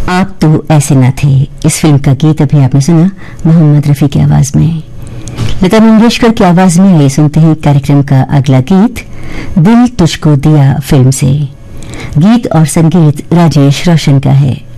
आप तो ऐसे ना थे। इस फिल्म का गीत अभी आपने सुना मोहम्मद रफी की आवाज में। लता मंगेशकर की आवाज में आइए सुनते हैं कार्यक्रम का अगला गीत, दिल तुझको दिया फिल्म से। गीत और संगीत राजेश रोशन का है।